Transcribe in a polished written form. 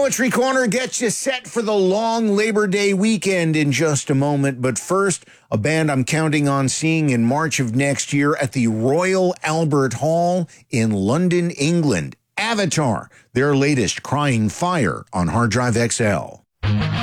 Poetry Corner gets you set for the long Labor Day weekend in just a moment. But first, a band I'm counting on seeing in March of next year at the Royal Albert Hall in London, England. Avatar, their latest, Crying Fire, on Hard Drive XL.